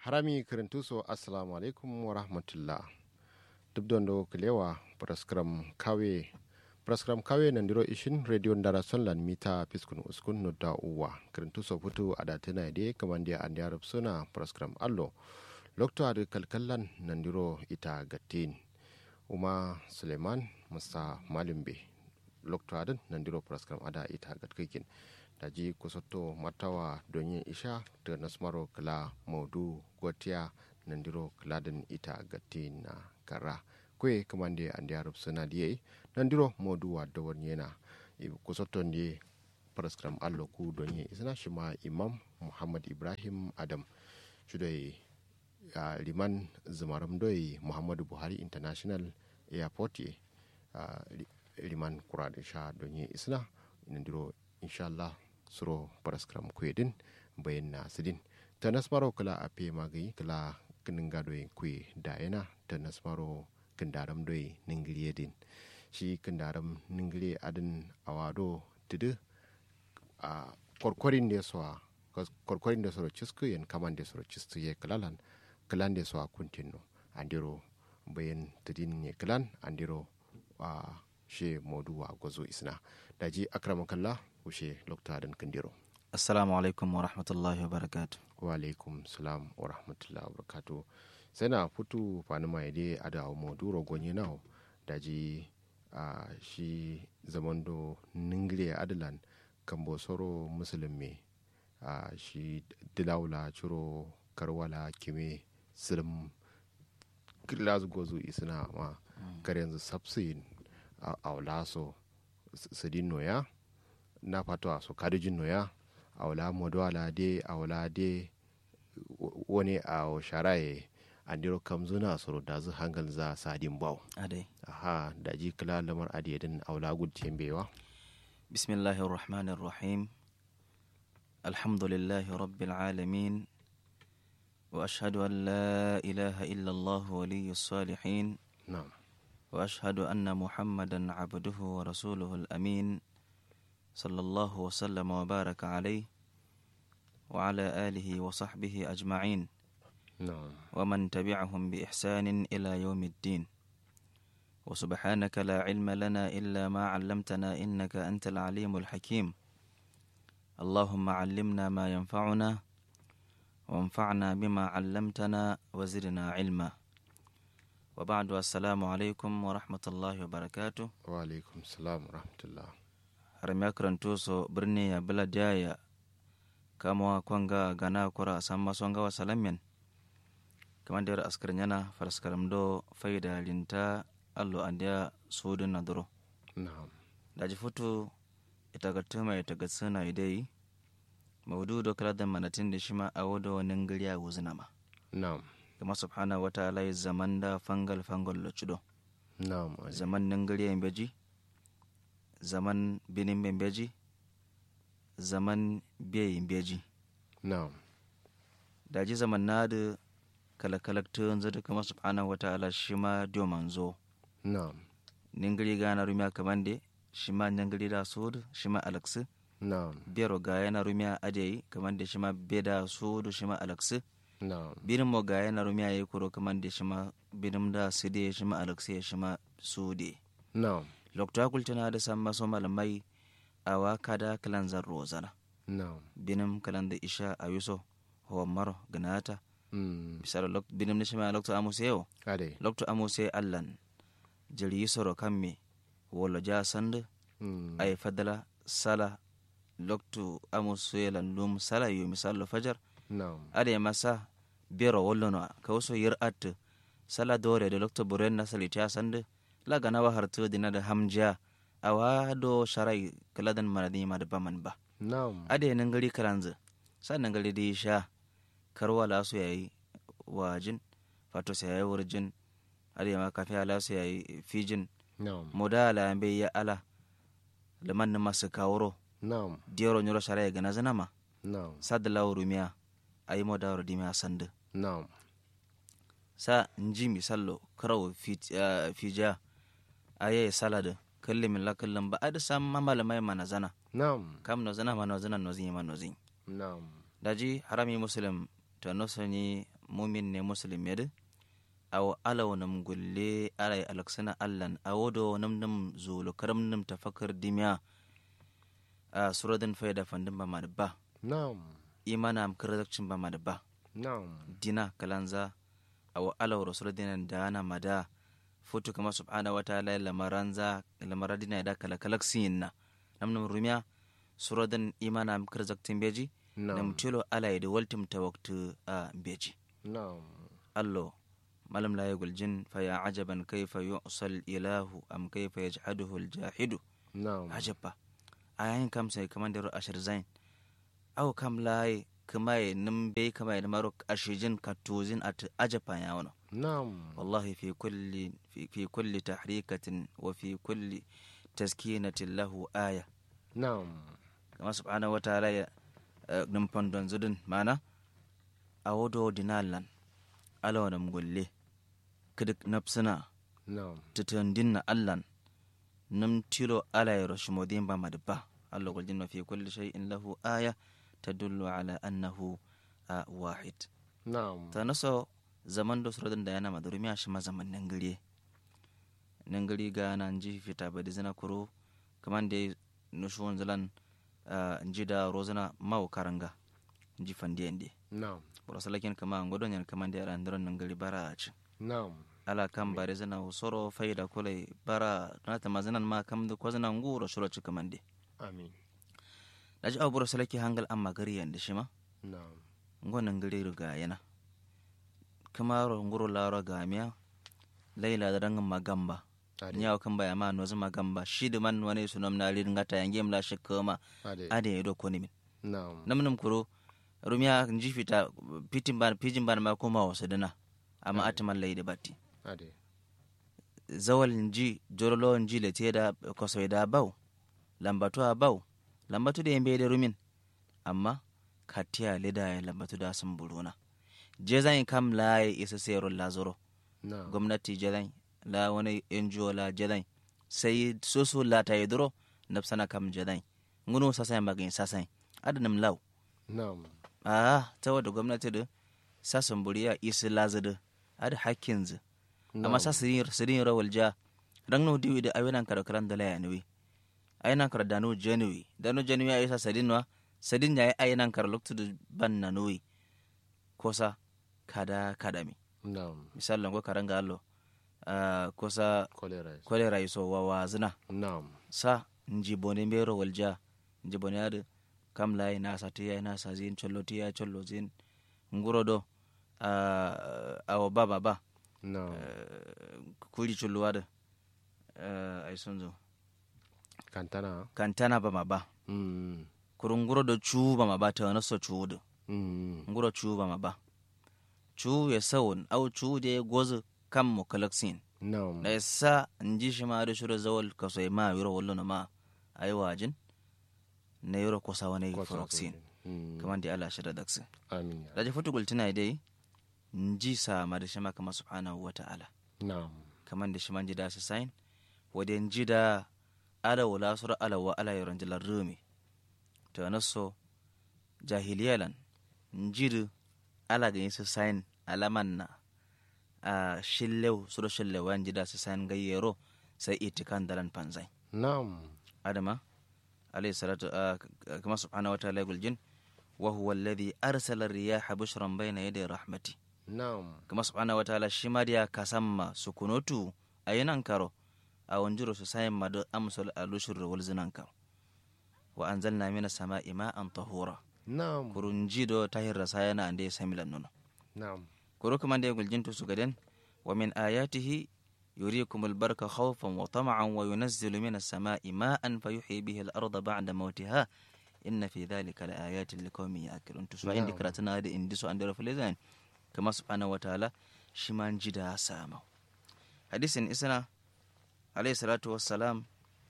harami kirintuso assalamu alaikum wa rahmatullah dubdondo kilewa praskram kawe nandiro ishin radio ndara sonlan mita piskun uskun no da uwa kirintuso futu adatina de kamande ande arab suna praskram allo lokto ade kalkallan nandiro ita gattin uma suleiman musa malimbe lokto adan nandiro praskram ada ita gatkikin daji kusoto matawa donye isha da nasmaro kala maudu gotiya nandiro kladen ita gatti na kara kwe kamande andi arab suna diye nandiro maudu wa da wanyena kusoto ndi paraskram allo ku donye isna shima imam muhammad ibrahim adam shudai liman zumaram doi muhammadu buhari international airport liman kuradin sha donye isna nandiro inshallah suro paraskram kwedin bayan na sidin ta nasmaro kala ape magi kala kininga doy kwe daena ta nasmaro kindaram doy ningiliye din shi kindaram ningiliye adin awado tidu a korkorin de so cisku yen kamande so cistu ye kalan de so kuntino andiro bayan tidin ye kalan andiro she modu wa gozo isna daji akramakallah ushe loktadan kandiro. Assalamu alaikum wa rahmatullahi wa barakatuh. Wa alaikum salam wa rahmatullahi wa barakatuh. Sana futu fanima ide ada moduro gonye nao daji shi zamando ningile adalan kambo soro musulmi shi dilawla churo karwala kime silim kilas gozu isna ma karenzu sabsin awlaso sidin noya na fatwa so kadijin noya awla modwala de awla de woni a sharaye andiro kamzuna soro dazu hangal za sadin baw ade aha daji kala lamar adiyadin awla gudten bewa bismillahir rahmanir rahim alhamdulillahi rabbil alamin wa ashhadu an la ilaha illa allah waliyyus salihin na'am wa ashhadu anna muhammadan abduhu wa rasuluhu al-amin صلى الله وسلم وبارك عليه وعلى آله وصحبه أجمعين نعم ومن تبعهم بإحسان إلى يوم الدين وسبحانك لا علم لنا إلا ما علمتنا إنك أنت العليم الحكيم اللهم علمنا ما ينفعنا وانفعنا بما علمتنا وزدنا علما وبعد السلام عليكم ورحمة الله وبركاته. وعليكم السلام ورحمة الله. haramiya karanto so birni ya bila daya kama kwanga gana kura samma songa wa salamen kamar da askar yana faraskaram do faida linta allo andiya sudun naduro na'am daji futu ita gatuma ita gatsuna idai maudu do kala da manatin da shima awodo ningiriya wuzuna ma na'am kuma subhanahu wa ta'ala zaman da fangal lochudo na'am zaman ningiriya imbeji zaman binin bembeji zaman biyayin beji na'am daji zaman na da kalakalaktun zai kuma subhanahu wata'ala shi ma domin zo na'am ningiri gana rumiya kamande shi ma ningiri da sudu shi ma alaksu na'am biyaro ga yana rumiya adeyi kamande shi ma beda sudu shi ma alaksu na'am binin mo ga yana rumiya ya kuro kamande shi ma binin da side shi ma alaksu shi ma sude na'am lokta kultuna da san maso malamai a waka da kalanzar rozana na'am binim kalan da isha a yuso hawa maro ganata misal binim nishima lokta amuse yau ade lokta amuse allan jiri soro kamme wala ja sand ay fadala sala loktu amuse lan lum sala yu misal fajar na'am ade masa biro wallono kawso yir at sala dore da lokta buren nasali ta sand la gana wa harto dina da hamja awa do sharai kaladan manadi ma da baman ba na'am ade nan gari karanzu sannan gari da sha karwa la su yayi wajin fato sai yayi wurjin ade ma kafi ala su yayi fijin na'am modala be ya ala laman masu kawro na'am dioro nyoro sharai gana zanama na'am sadla urumiya ayi modawro dimiya sande na'am sa nji misallo karawo fija aye salad kallimin la kallan ba ada sam malamai mana zana na'am kam no zana mana zana no zin ma no zin na'am daji harami muslim to no sani mumin ne muslim yadda aw alaw nam gulle alay alaksana allan awodo nam zulu karam nam tafakkar dimya a suradan fayda fandin ba ma da ba na'am imana am karzakcin ba ma da ba na'am dina kalanza aw alaw rasul dinan da ana mada futu kama subhanahu wa ta'ala lamaradina da kalaksin na nam rumiya suradan imana am karzaktin beji nam tilo alay da waltim tawaktu a beji na'am allo malam la yaqul jin fa ya ajaban kayfa yu'sal ilahu am kayfa yajhaduhu al-jahidu na'am ajaba ayayin kam sai kaman da ashir zain aw kam lai kamai nim be kamai da maro ashijin katuzin at ajaba ya wono na'am wallahi fi kulli tahrikatin wa fi kulli taskinatin lahu aya na'am kama subhanahu wa ta'ala ya nim pandon zudun mana awodo dinalan alawana mugulle kidik nafsina na'am tutundin na allan nam tilo ala ya rashimodin ba madba Allah guljin fi kulli shay'in lahu aya tadullu ala annahu wahid na'am ta naso zaman da suradin da yana madurumi shi ma zaman nangari ga nan ji fita ba da zina kuro kaman da nushuwan zalan nji da rozana mau karanga nji fandiyande na'am burasalakin kama ngodon yan kaman da yaran daren nangari bara a ci na'am ala kam bare zana soro faida kulai bara na ta mazanan ma kam da ko zana nguro shuro ci kaman de amin daji abu bursalaki hangal amma gari yanda shi ma na'am ngonan gari ruga yana kamaro nguro laro gamiya laila da rangan magamba nyawo kan baya ma no zama gamba shi da man wani sunom na rin ngata yange mla shekoma ade yedo koni min na'am namnum kuro rumiya nji fita pijin ban ma koma wasadana amma atman laide batti ade zawal nji jorolo nji le teda kosoida baw lambatu a baw lambatu da yembe da rumin amma katiya leda ya lambatu da sun buruna jezan kam la isa sayro lazoro gwamnati jezan la wani NGO la jezan sai soso la ta yedro nafsana kam jezan ngunu sasai magin sasai adanam law na'am ta wadda gwamnati da sasan buriya isa lazada ada hakkin zu amma sirin rawal ja rangno diwi da awinan karakaran da laya ne ayinan kar danu january ayi sa sadin ya ayinan kar loktu ban na noyi kosa kadami na'am misalan go karanga allo kosa kolera iso wawazina na'am sa njibone mbero walja njibone ade kam lai na satiya na sazin chollotiya chollozin nguro do awo baba no kuli chulluwada ay sonzo kantana ba maba kurun nguro do chuba maba ta na so chudo nguro chuba maba chu ya sawun au chu de gozu kam mo kalaksin no da yasa nji shi ma da shuro zawal kaso ma yoro wallo na ma ay wajin na yoro ko sawa ne foroxin kaman di Allah shirya dakse amin da je foto gultina dai nji sa ma da shima kama subhanahu wa ta'ala na'am kaman da shima da sa sign wade nji da ala wala sura ala wa ala yoron jilar rumi to naso jahiliyalan nji ala ga yinsa sign alaman na shillew sura shillew nji da sa sign gayyero sai itikan dalan panzai na'am adama عليه الصلاة كما سبحانه وتعالى يقول جن وهو الذي أرسل الرياح بشرا بين يدي رحمته نعم كما سبحانه وتعالى شماديا كسما سكونوتو أينانكارو أو نجرو سسايم مدو أمسل الوشر والزنانكارو وأنزلنا من السماء ماء طهورا نعم كرنجيدو تاهر رساينا عندي سامل النونو نعم كرو كمان دي يقول جنتو سكدين ومن آياته يريكم البرك خوفا وطمعا وينزل من السماء ماء فيحيي به الأرض بعد موتها إن في ذلك لآيات لقوم يأكلون تسوى عندي كراتنا هذه اندسو عند رفلزان كما سبحانه وتعالى شمان جدا سامو حديث إسنا عليه الصلاة والسلام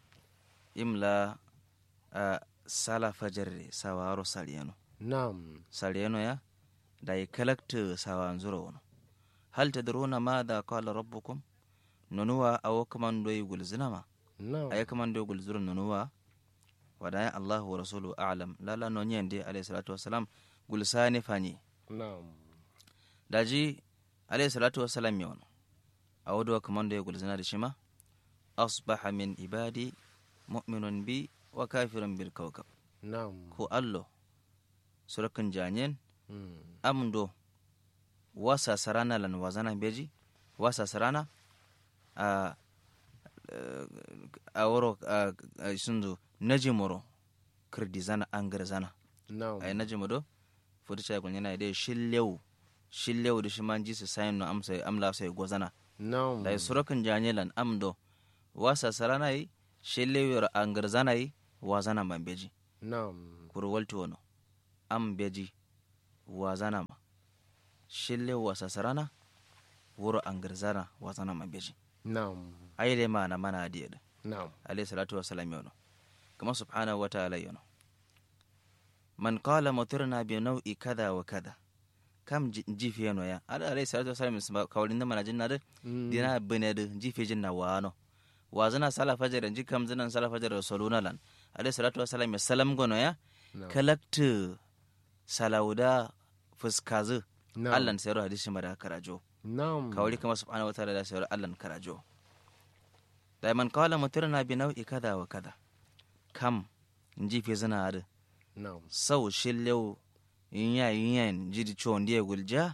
إملا سالا فجر سوارو ساليانو نعم ساليانو يا داي كلكت سوانزرون هل تدرون ماذا قال ربكم nonuwa awo kamando yugul zinama no ay kamando yugul zurun nonuwa wadaya Allah wa rasulu a'lam lala no nyende alayhi salatu wassalam gul sani fani no daji alayhi salatu wassalam yawon a wadda kamar da ya gulzina da shi ma asbaha min ibadi mu'minun bi wa kafirun bil kawkab na'am ko allo surakan janyen amdo wasa sarana lan wazana beji wasa sarana a woro sunzo najimoro kirdizana angarzana na'am ay najimodo fudu chay ko nyana de shillew da shi manji su sayin no amla sai gozana na'am da surakan janyelan amdo wasa sarana yi shillew angarzana yi wazana mambeji na'am kurwalto wono am beji wazana ma shillew wasa sarana wuro angarzana wazana mambeji na'am ayle mana adiye na'am alayhi salatu wassalam yono kama subhanahu wa ta'ala yono man qala mutirna bi nau'i kaza wa kaza kam jifi yano ya ala alayhi salatu wassalam kawlin da mana jinna da dina bane da jifi jinna wano wazana sala fajar ji kam zinan sala fajar saluna lan alayhi salatu wassalam ya salam gono ya kalaktu salauda fuskazu allan sayro hadisi mara karajo na'am kawli kama subhanahu wa ta'ala da sayro allan karajo da man qala mutirna bi nau'i kaza wa kaza kam jifi zina da na'am sau shillew yin jidi chon dia gulja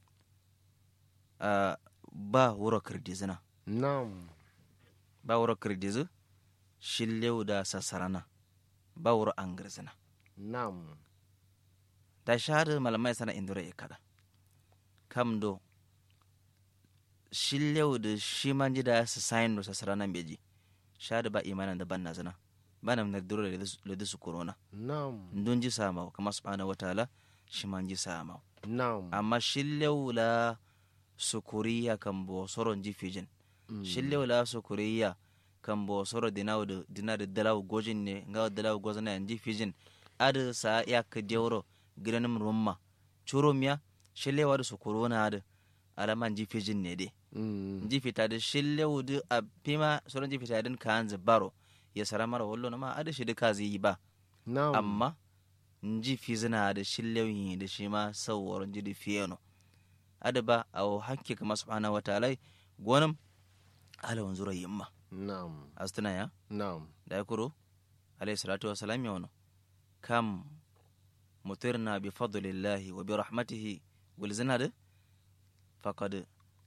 ba wuro kirdizina na'am ba wuro kirdizu shillew da sasarana ba wuro angirzina na'am da shahadu malamai sana indura ya kada kam do shillew da shi manji da su sayin da sasarana beji shahadu ba imanan da ban nazina bana na duro da su corona na'am ndun ji sama kama subhanahu wataala shi man ji sama na'am amma shillewla sukuriya kan bo soron ji fijin shillewla sukuriya kan bo soro dinar dalaw gojin ne ga dalaw gozana ji fijin ad sa ya ka dewro gidanum rumma churumiya shillewa da su corona ad alaman ji fijin ne de ji fita da shillewu da apima soron ji fita din kan baro ya sara mara wallo na ma ada shi duka zai yi ba amma nji fizina da shillewi da shi ma sauwaron jidi fiyano ada ba a hakki kama subhanahu wa ta'ala gwanin ala wanzura yimma na'am astana ya na'am da ya kuro alayhi salatu wa salam ya wano kam mutirna bi fadlillahi wa bi rahmatihi gulzina da faqad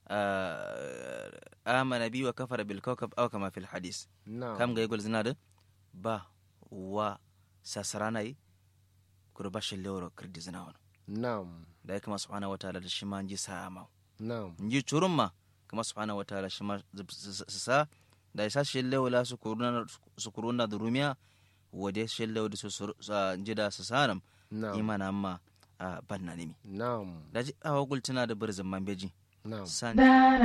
amana bi wa kafara bil kawkab aw kama fil hadis kam ga yegol zinada ba wa sasranai kurba shillewro kirdi zinawan na'am da kama subhanahu wa ta'ala da shi ma nji sama na'am nji churumma kama subhanahu wa ta'ala shi ma sa da isa shillew la su kuruna da rumiya wade shillew da su nji da sasanam imana amma banna nimi na'am da ji awagul tana da birzin mambeji san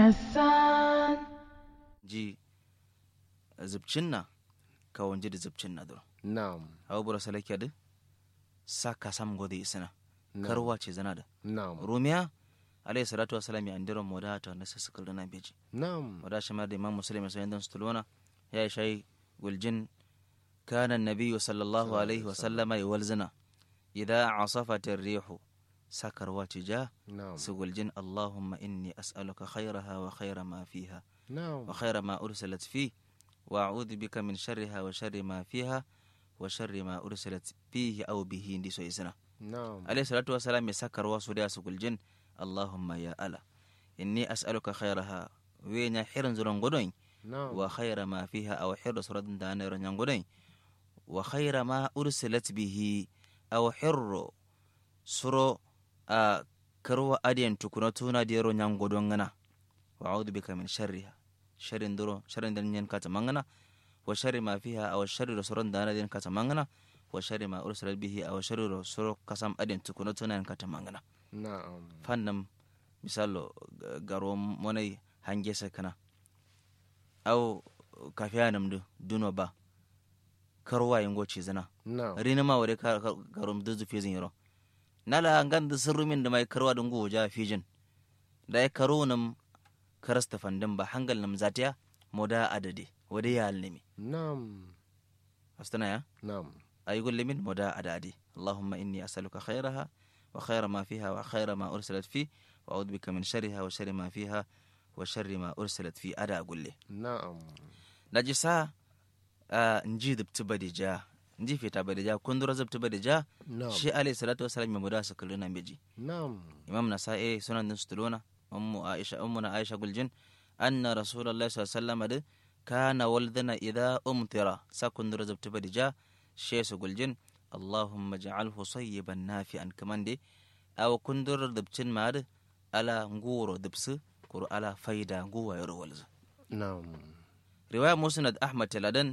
ji zubcin na kawon ji da zubcin na duro na'am hawa bura salake da saka sam gode isina karwa ce zana da na'am rumiya alayhi salatu wassalam ya andiro moda ta nasa sukul da na beji na'am moda shi ma da imam muslim sai dan stulona ya yi shay guljin kana an-nabiy sallallahu alaihi wa sallama yawalzina idha asafat ar-rihu sakarwa ce ja su guljin Allahumma inni as'aluka khairaha wa khaira ma fiha wa khaira ma ursilat fi wa a'udhu bika min sharriha wa sharri ma fiha wa sharri ma ursilat fihi aw bihi ndi so isna alayhi salatu wa salam sakarwa su da su guljin Allahumma ya ala inni as'aluka khairaha wa nya hirin zuran godon wa khaira ma fiha aw hirra suradin da na ran godon wa khaira ma ursilat bihi aw hirru suro a karwa adiyan tukuna tuna da yaro nyan godon ngana wa a'udhu bika min sharriha sharrin da nyan kata mangana wa sharri ma fiha aw sharri rasuran da nyan kata mangana wa sharri ma ursala bihi aw sharri rasul kasam adiyan tukuna tuna nyan kata mangana na'am fannam misalo garo monai hange sakana aw kafiyanam duno ba karwa yango cizana rina ma wore garom duzu fizin yaro nala ngan da sirrumin da mai karwa da goja fijin da ya karo nam karasta fandin ba hangal nam zatiya moda adade wada ya alnimi na'am astana ya na'am ay gullimin moda adade allahumma inni as'aluka khairaha وخير ما فيها وخير ما أرسلت فيه وأعوذ بك من شرها وشر ما فيها وشر ما أرسلت فيه أدا أقول لي نعم نجسا نجي بتبدي جا نجي في تبدي جا كندرة بتبدي جا نعم شيء عليه الصلاة والسلام يمدرس كلنا بيجي نعم إمام نسائي سنن نستلونا أمنا عائشة قل أن رسول الله صلى الله عليه وسلم كان ولدنا إذا أمطر سكن رزب تبدجا شيس قل اللهم اجعله صيبا نافعا كمان دي أو كندر دبتن ماد على نغورو دبس كرو على فايدة نغوة يرولز نعم رواية مسند أحمد تلادن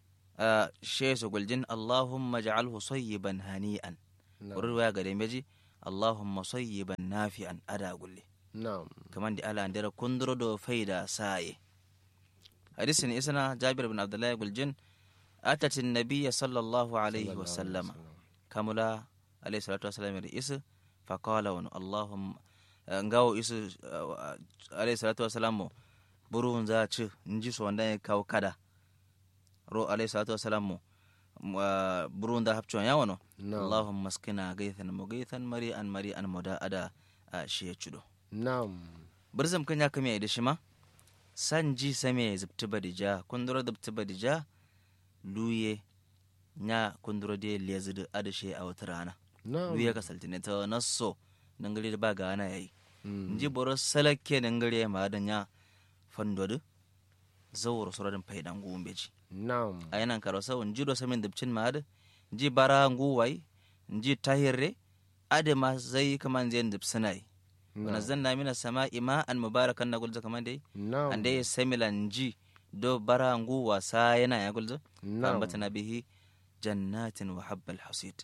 شيس قل اللهم اجعله صيبا هنيئا ورواية قديم بيجي اللهم صيبا نافعا أدا قل لي نعم كمان دي على عندنا كندر دو فايدة ساي حديث إسنا جابر بن عبد الله يقول أتت النبي صلى الله عليه وسلم كملا عليه الصلاة والسلام رئيس فقال اللهم نغاو إس عليه الصلاة والسلام برون ذات نجي سواندان كاو كدا رو عليه الصلاة والسلام برون ذا هبچون ياونو اللهم مسكنا غيثا مغيثا مريئا مدا أدا شيء چدو نعم برزم كنيا كمية إدشما sanji same zubtuba dija kundura zubtuba dija luye nya kundura de lezidu adashe a wata rana luye ka saltine ta nasso nangare da baga ana yayi nji boro salake nangare ma da nya fandodu zawro soradin faidan gumbeji na'am ayinan karosa nji do samin dubcin ma da nji bara nguwai nji tahirre ade ma zai kaman zai dubsanai ونزلنا من السماء ماء مباركا نقول ذا كمان دي عندي سملا نجي دو برانغو وساينا يقول ذا فأنبتنا به جنات وحب الحصيد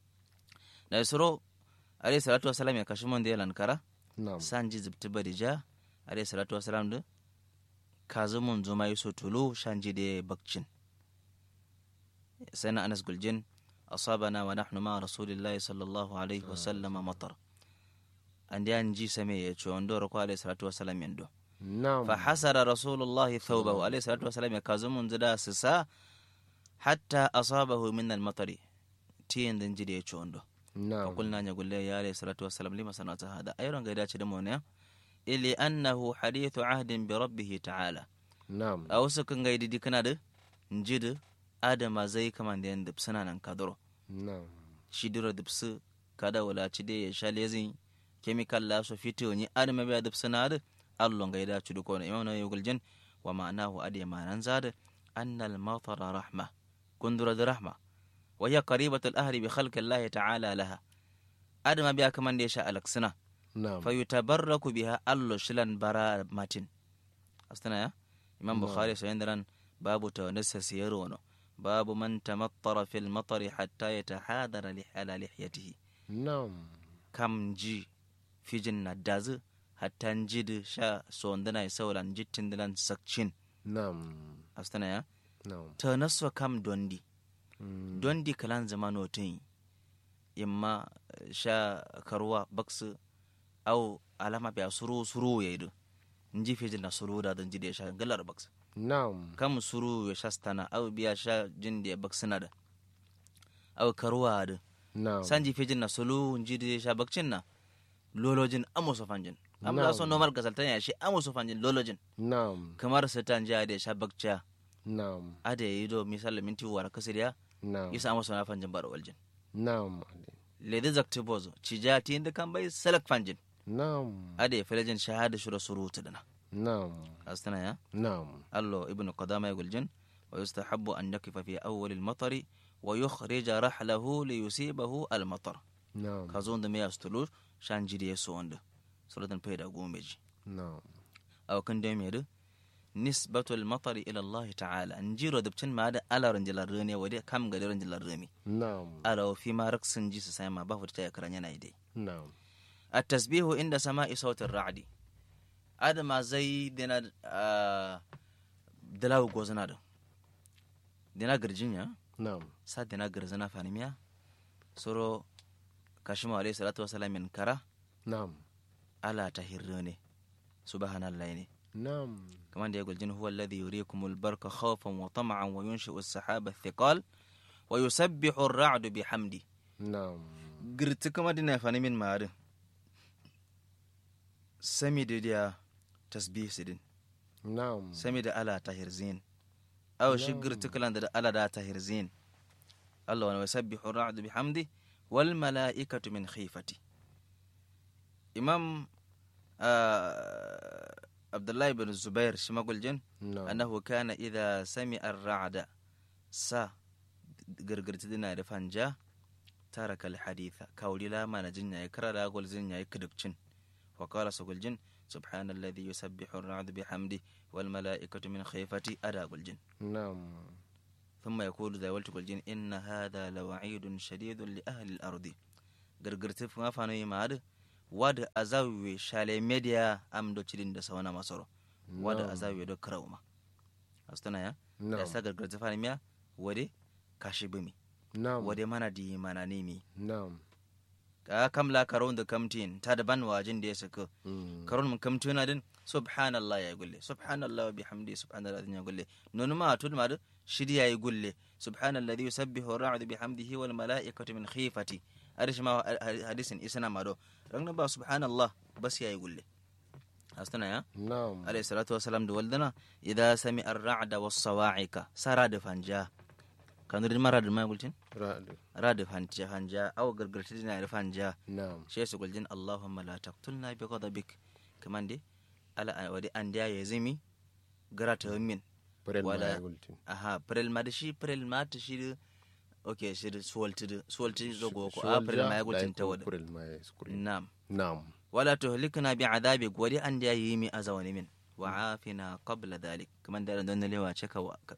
نيسرو عليه الصلاة والسلام يكشمون دي لانكرا سانجي زبتبا دي جا عليه الصلاة والسلام دي كازمون زما يسو تلو شانجي دي بكجن سينا أنس قل أصابنا ونحن مع رسول الله صلى الله عليه وسلم مطر andi anji same chondo ro alayhi salatu wasalam yendo fa hasara rasulullah thawbahu alayhi salatu wasalam yakazumun zida sisa hatta asabahu min al-matari tiyin dan jide chondo fa qulna nya gulle ya alayhi salatu wasalam lima sanata hada ayron ga dace da mona ili annahu hadithu ahdin bi rabbih ta'ala na'am awsukan ga didi kana da njide adama zai kaman da yanda sananan kadoro na'am shidiro dubsu kada wala ci de ya shalezin chemical la so fito ni adama be adab sanad allon gaida cudu ko imam na yugul jin wa ma'anahu adi ma'anan zada anna al-matar rahma kundura rahma wa hiya qaribatu al-ahli bi khalqi Allah ta'ala laha adama be kaman da sha alaksana fa yutabarraku biha allo shilan bara matin astana ya imam bukhari sayandaran babu tawassas yarono babu man tamattara fil matar hatta yatahadara li lihyatihi na'am kam ji fijin na dazu hatta njidi sha sondana sauran jittin dilan sakcin na'am astana ya na'am ta naso kam dondi kalan zamano tin imma sha karwa baksu au alama biya suru yaidu nji fijin na suru da dan jide sha galar baksu na'am kam suru ya shastana au biya sha jinde baksuna da au karwa da na'am sanji fijin na sulu njide sha bakcin na lolojin amuso fanjin amma so normal gasaltan ya shi amuso fanjin lolojin na'am kamar satan ja da shabakcha na'am ade yido misal minti wara kasiriya na'am isa amuso na fanjin bar waljin na'am lede zaktibozo cijati inda kan bai salak fanjin na'am ade falajin shahada shura surutu dana na'am astana ya na'am allo ibnu qadama yaquljin wa yustahabbu an yakifa fi awwal al-matari wa yukhrij rahlahu li yusibahu al-matar na'am kazon da me yastulu shanjiri ya so wanda suratan faida gomeji na'am aw kan da me da nisbatul matari ila Allah ta'ala njiro dabcin ma da alaran jilar ne wade kam ga daran jilar rami na'am ala fi ma raksin ji su sai ma ba furta ya karanya na dai na'am at-tasbihu inda sama'i sautin ra'di adama zai dina dalaw gozana da dina garjinya na'am sa dina garzana fanimiya soro kashima alayhi salatu wasalam min kara na'am ala tahirrane subhanallahi ne na'am kaman da yaqul jin huwa alladhi yuriikumul barqa khawfan wa tam'an wa yunshi'u as-sahaba thiqal wa yusabbihu ar-ra'du bihamdi na'am girti kuma dina fani min ma'adin sami da dia tasbih sidin na'am sami da ala tahirzin aw shi girti kalan da ala da tahirzin Allah wa yusabbihu ar-ra'du bihamdi wal mala'ikatu min khifati imam Abdullah ibn Zubair shi maguljin annahu kana idha sami'a ar-ra'da sa girgirti dina da fanja taraka al-haditha kawlila mana jinya ya karara gulzin yayi kidukcin wa qala suguljin subhanalladhi yusabbihu ar-ra'du bihamdi wal mala'ikatu min khifati ada guljin na'am ثم يقول ذا ولت الجن إن هذا لوعيد شديد لأهل الأرض غرغرت ما فانو يماد واد أزاوي شالي ميديا أم دو تشدين دا سوانا مصر واد أزاوي دو كراوما أستنا يا يا سا غرغرت فانو ميا ودي كاشبمي ودي مانا دي مانا نيمي kam la karon da kamtin ta da ban wajin da ya saka karon mun kamtuna din subhanallah ya gulle subhanallah wa bihamdi subhanallah ya gulle nonu ma tud ma shidi ya gulle subhanalladhi yusabbihu ar-ra'du bihamdihi wal mala'ikatu min khifati arish ma hadisin isna ma do ran ba subhanallah bas ya gulle astana ya na'am alayhi salatu wassalam da waldana idha sami'a ar-ra'da was-sawa'ika sara da fanja kanurin mara da magulcin rada fanja aw gargarti dina da fanja na'am shi su guljin Allahumma la taqtulna bi ghadabik kaman dai ala wadi andiya ya zimi garata min wala prel ma da shi prel ma ta shi okay shi swolti zogo ko prel ma ya gulcin ta wada na'am wala tuhlikna bi adabik wadi andiya yimi azawani min wa afina qabla dhalik kaman da don lewa ce ka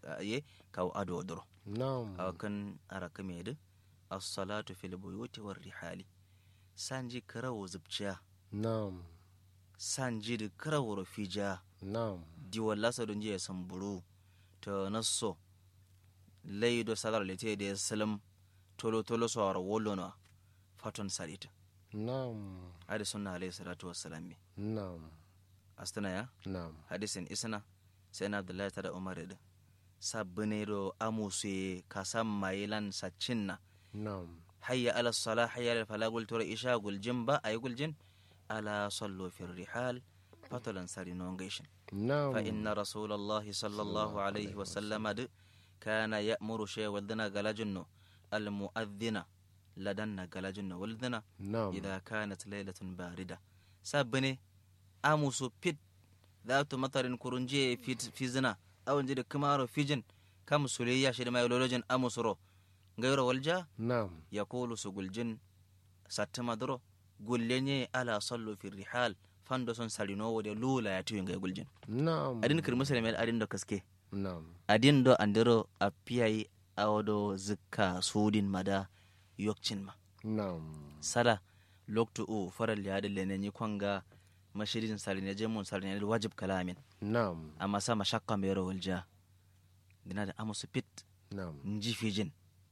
ado duro na'am akan araka medu as-salatu fil buyuti war rihali sanji karawo zubciya na'am sanji da karawo rafija na'am di wallasa don je samburu to nasso laydo sadar lete da salam tolo sawar wollona faton salita na'am hadi sunna alayhi salatu wassalam na'am astana ya na'am hadisin isna sai na Abdullahi tada Umar da sabbinero amuse kasam mailan sacinna na'am hayya ala salah hayya ala falagul tura isha guljin ba ay guljin ala sallu fi rihal fatalan sarinon gaishin na'am fa inna rasulullahi sallallahu alaihi wa sallama kana ya'muru shay waldana galajunno al mu'adhdhina ladanna galajunno waldana idha kanat laylatun barida sabbine amusu fit zatu matarin kurunje fi zina awon jida kamaro fijin kam sulayya shi da mai lolojin amusuro gairo walja na'am yaqulu suguljin satmadro gullenye ala sallu fi rihal fando son salino wode lula ya tuyin ga guljin na'am adin kir musulmi adin do kaske na'am adin do andiro apiyai awodo zikka sudin mada yokcin ma na'am sala loktu u faral ya dalle ne kwanga mashirin salin je mun salin wajib kalamin na'am amma sa mashaqqa mai rawalja dina da amusu pit na'am nji fijin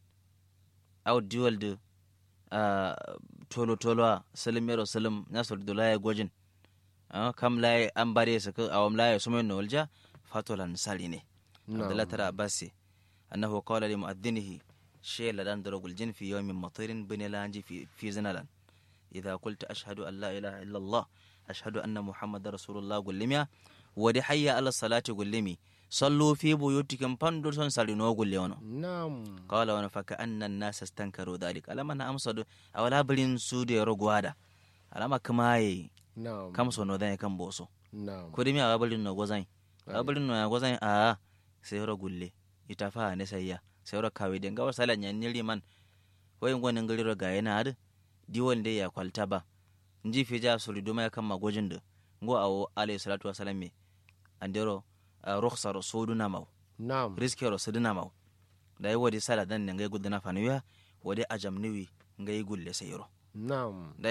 aw dual de tolo salimero salim nasol dolaya gojin kam lay ambare saka awam lay sumen walja fatolan saline abdullah tara abasi annahu qala li mu'adhdhinihi shayla dan darugul jin fi yawmin matirin binilanji fi zinalan idha qulta ashhadu an la ilaha illa allah ashhadu anna muhammadar rasulullah gullimiya wadi hayya ala salati gullimi sallu fi buyutikum pandu son salino gulle wono na'am qala wa fa ka anna an-nas istankaru dhalik alama na amsadu awala bilin su de rogwada alama kamaye na'am kam sono dan kan boso na'am ko dimi awa bilin no gozan abalin no ya gozan a sai ro gulle itafa ne sayya sai ro kawe den ga wasala nyan niri man wayin gonin gari ro ga yana ad diwon de ya kwalta ba nji fija solido mai kan magojin da ngo awo alayhi salatu wasalam me andero rukhsar suduna maw na'am riskero suduna maw dai wodi sala dan ngai gudana fanuya wodi ajamniwi ngai gulle sayro na'am